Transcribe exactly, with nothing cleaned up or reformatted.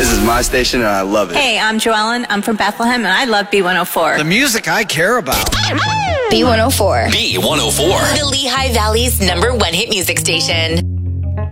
This is my station and I love it. Hey, I'm Joellen. I'm from Bethlehem and I love B one oh four. The music I care about. B one oh four. B one oh four. The Lehigh Valley's number one hit music station.